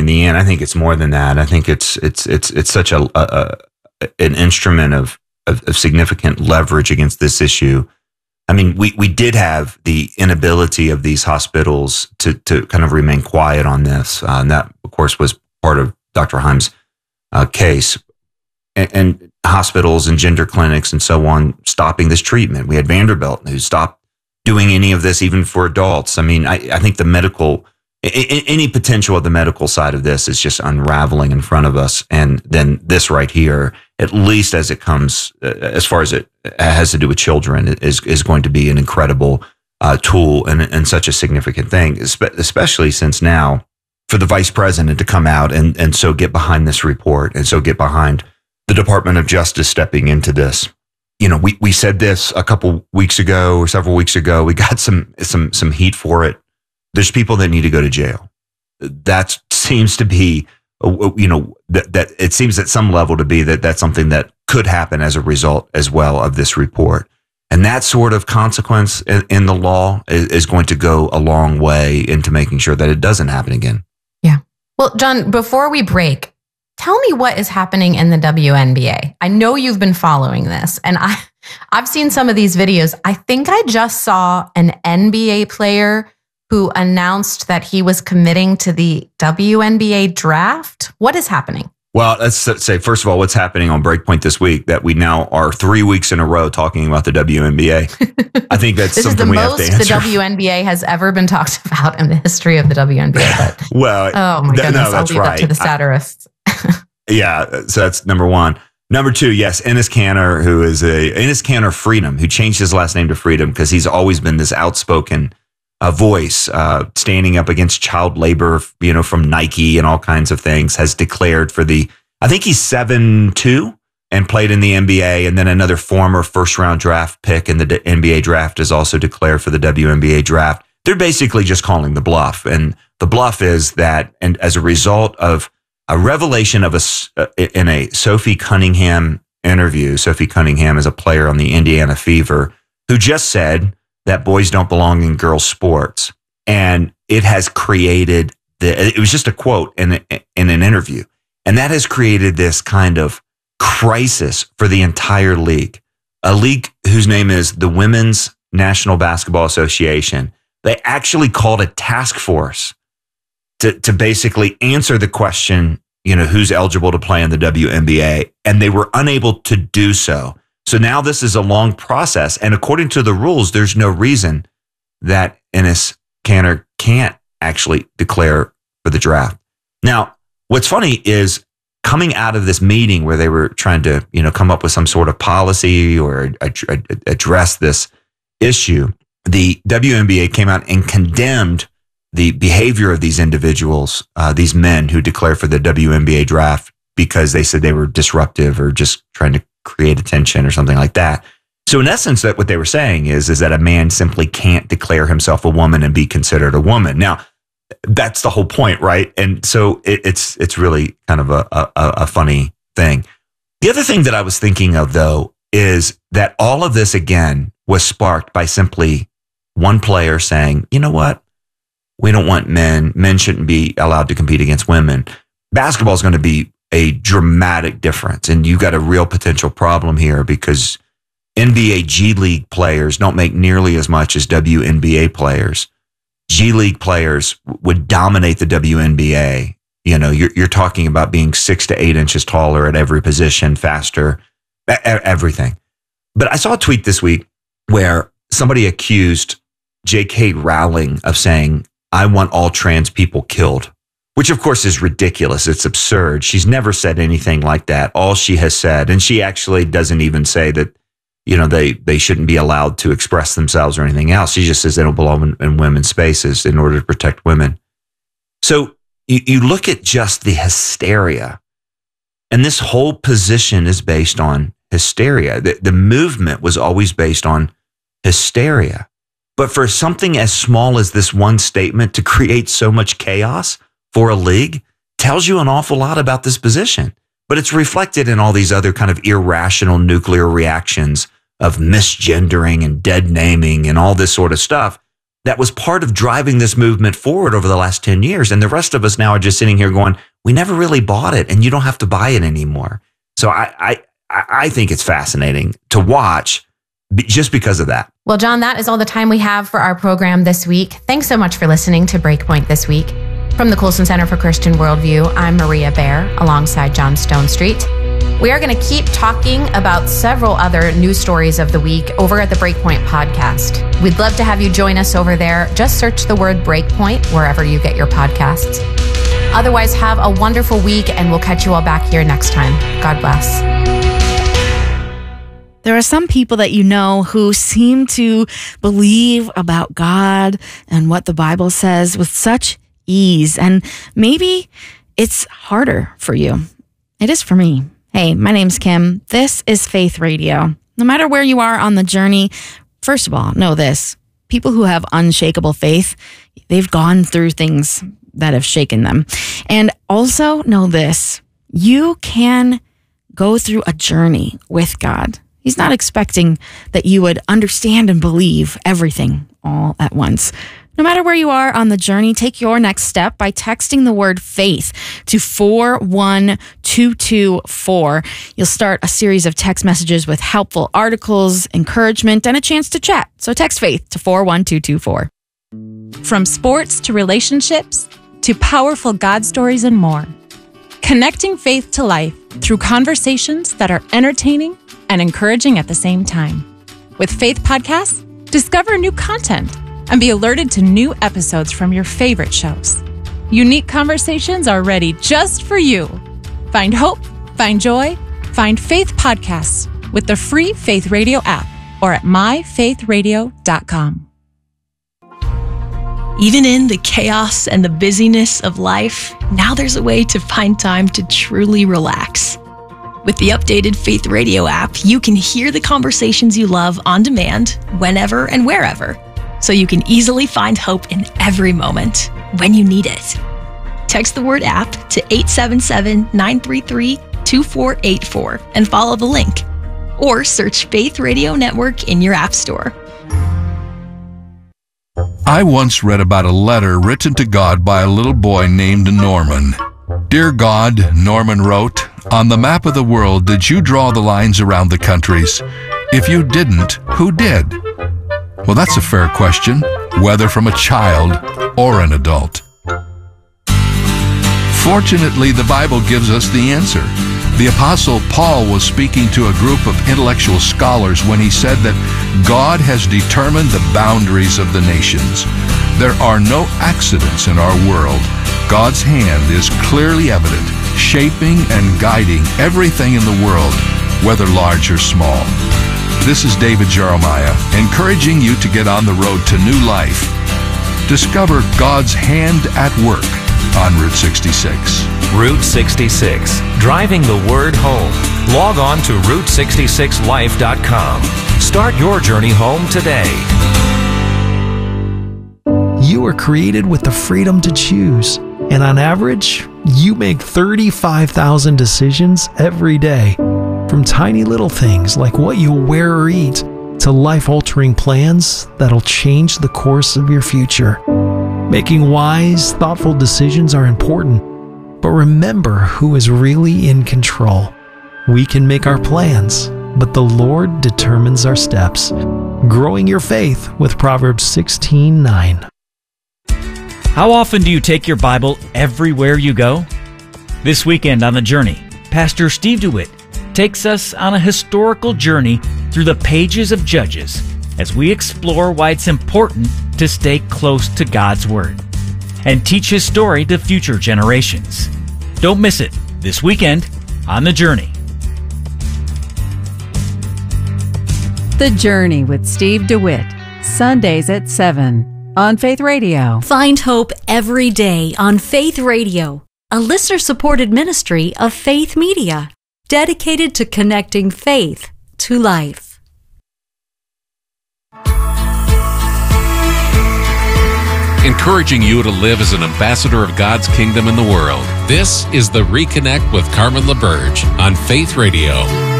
in the end, I think it's more than that. I think it's such an instrument of significant leverage against this issue. I mean, we did have the inability of these hospitals to kind of remain quiet on this. And that, of course, was part of Dr. Haim's case. And hospitals and gender clinics and so on stopping this treatment. We had Vanderbilt who stopped doing any of this even for adults. I mean, I think any potential of the medical side of this is just unraveling in front of us. And then this right here, at least as it comes, as far as it has to do with children, is going to be an incredible tool and such a significant thing, especially since now for the vice president to come out and so get behind this report and so get behind the Department of Justice stepping into this. You know, we said this a couple weeks ago or several weeks ago. We got some heat for it. There's people that need to go to jail. That seems to be, that it seems at some level to be that's something that could happen as a result as well of this report. And that sort of consequence in the law is going to go a long way into making sure that it doesn't happen again. Yeah. Well, John, before we break, tell me what is happening in the WNBA. I know you've been following this, and I've seen some of these videos. I think I just saw an NBA player who announced that he was committing to the WNBA draft. What is happening? Well, let's say, first of all, what's happening on Breakpoint this week, that we now are 3 weeks in a row talking about the WNBA. I think that's something we have to answer. This is the most the WNBA has ever been talked about in the history of the WNBA. But, well, oh my goodness, I'll leave that to the satirists. Yeah, so that's number one. Number two, yes, Enes Kanter, who is Enes Kanter Freedom, who changed his last name to Freedom because he's always been this outspoken voice, standing up against child labor, from Nike and all kinds of things, has declared for I think he's 7'2" and played in the NBA, and then another former first-round draft pick in the NBA draft is also declared for the WNBA draft. They're basically just calling the bluff, and the bluff is that, and as a result of a revelation in a Sophie Cunningham interview. Sophie Cunningham is a player on the Indiana Fever who just said that boys don't belong in girls' sports. And it has created it was just a quote in an interview. And that has created this kind of crisis for the entire league. A league whose name is the Women's National Basketball Association. They actually called a task force to basically answer the question, who's eligible to play in the WNBA, and they were unable to do so. So now this is a long process, and according to the rules, there's no reason that Enes Kanter can't actually declare for the draft. Now, what's funny is coming out of this meeting where they were trying to, come up with some sort of policy or address this issue, the WNBA came out and condemned the behavior of these individuals, these men who declared for the WNBA draft, because they said they were disruptive or just trying to create attention or something like that. So in essence, that what they were saying is that a man simply can't declare himself a woman and be considered a woman. Now, that's the whole point, right? And so it's really kind of a funny thing. The other thing that I was thinking of, though, is that all of this, again, was sparked by simply one player saying, you know what? We don't want men. Men shouldn't be allowed to compete against women. Basketball is going to be a dramatic difference. And you got a real potential problem here because NBA G League players don't make nearly as much as WNBA players. G League players would dominate the WNBA. You're talking about being 6 to 8 inches taller at every position, faster, everything. But I saw a tweet this week where somebody accused J.K. Rowling of saying, "I want all trans people killed," which of course is ridiculous. It's absurd. She's never said anything like that. All she has said, and she actually doesn't even say that, they shouldn't be allowed to express themselves or anything else. She just says they don't belong in women's spaces in order to protect women. So you look at just the hysteria, and this whole position is based on hysteria. The movement was always based on hysteria. But for something as small as this one statement to create so much chaos for a league tells you an awful lot about this position. But it's reflected in all these other kind of irrational nuclear reactions of misgendering and dead naming and all this sort of stuff, that was part of driving this movement forward over the last 10 years. And the rest of us now are just sitting here going, we never really bought it, and you don't have to buy it anymore. So I think it's fascinating to watch just because of that. Well, John, that is all the time we have for our program this week. Thanks so much for listening to Breakpoint this week. From the Colson Center for Christian Worldview, I'm Maria Bear alongside John Stonestreet. We are going to keep talking about several other news stories of the week over at the Breakpoint podcast. We'd love to have you join us over there. Just search the word Breakpoint wherever you get your podcasts. Otherwise, have a wonderful week, and we'll catch you all back here next time. God bless. There are some people that you know who seem to believe about God and what the Bible says with such ease, and maybe it's harder for you. It is for me. Hey, my name's Kim. This is Faith Radio. No matter where you are on the journey, first of all, know this. People who have unshakable faith, they've gone through things that have shaken them. And also know this. You can go through a journey with God. He's not expecting that you would understand and believe everything all at once. No matter where you are on the journey, take your next step by texting the word faith to 41224. You'll start a series of text messages with helpful articles, encouragement, and a chance to chat. So text faith to 41224. From sports to relationships to powerful God stories and more. Connecting faith to life through conversations that are entertaining and encouraging at the same time. With Faith Podcasts, discover new content and be alerted to new episodes from your favorite shows. Unique conversations are ready just for you. Find hope, find joy, find Faith Podcasts with the free Faith Radio app or at myfaithradio.com. Even in the chaos and the busyness of life, now there's a way to find time to truly relax. With the updated Faith Radio app, you can hear the conversations you love on demand, whenever and wherever, so you can easily find hope in every moment when you need it. Text the word app to 877-933-2484 and follow the link, or search Faith Radio Network in your app store. I once read about a letter written to God by a little boy named Norman. Dear God, Norman wrote, on the map of the world, did you draw the lines around the countries? If you didn't, who did? Well, that's a fair question, whether from a child or an adult. Fortunately, the Bible gives us the answer. The Apostle Paul was speaking to a group of intellectual scholars when he said that God has determined the boundaries of the nations. There are no accidents in our world. God's hand is clearly evident, shaping and guiding everything in the world, whether large or small. This is David Jeremiah, encouraging you to get on the road to new life. Discover God's hand at work on Route 66. Route 66, driving the word home. Log on to Route66Life.com. Start your journey home today. You were created with the freedom to choose. And on average, you make 35,000 decisions every day. From tiny little things like what you'll wear or eat, to life-altering plans that'll change the course of your future. Making wise, thoughtful decisions are important, but remember who is really in control. We can make our plans, but the Lord determines our steps. Growing your faith with Proverbs 16:9. How often do you take your Bible everywhere you go? This weekend on The Journey, Pastor Steve DeWitt takes us on a historical journey through the pages of Judges as we explore why it's important to stay close to God's Word and teach His story to future generations. Don't miss it this weekend on The Journey. The Journey with Steve DeWitt, Sundays at 7 on Faith Radio. Find hope every day on Faith Radio, a listener-supported ministry of Faith Media, dedicated to connecting faith to life. Encouraging you to live as an ambassador of God's kingdom in the world. This is the Reconnect with Carmen LaBerge on Faith Radio.